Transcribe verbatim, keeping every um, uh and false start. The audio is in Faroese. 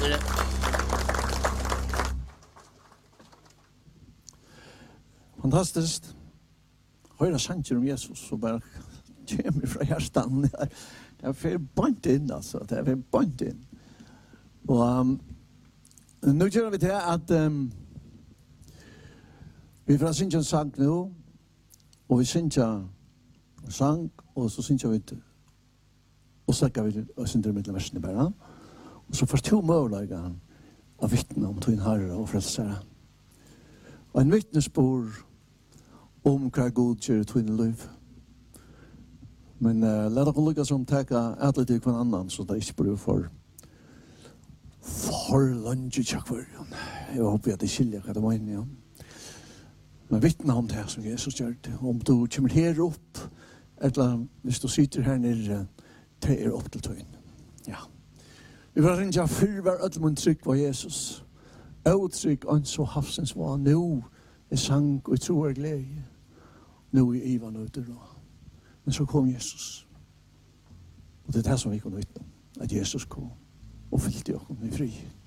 Fyre. Fantastiskt. Høyre sanger om Jesus og bare kommer fra hjertan. Det er for bant inn, altså. Det er for bant inn. Og um, nå gjør vi til at um, vi får synge en sang nå, og vi synger en sang, og så synger vi og snakker vi og synger med versene bare. Og så får to måløyga av vittne om tog herre og frelsere. Og en vittnesbord om hva god gjør tog liv. Men uh, la dere lykke som takke alle til hver annan, så det ikke blir for for lunge tjakkvar. Jeg håper at det skiljer hva det var inne, ja. Men vittne om det som Jesus gjør det. Om du kommer her opp, eller hvis du sitter her nere, det er opp til tøyen. Ja. Vi var rinja fyrvar öllmun trygg var Jesus. Outrygg og så havsens var nu er sang og tro og glede. Nu er Ivan ute da. Men så kom Jesus. Og det er det som vi kunne vittne om. At Jesus kom og fyllte oss i fri.